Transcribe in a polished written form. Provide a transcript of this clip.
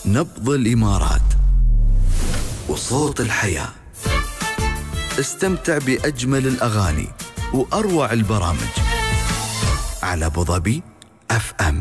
نبض الإمارات وصوت الحياة. استمتع بأجمل الأغاني وأروع البرامج على أبو ظبي FM.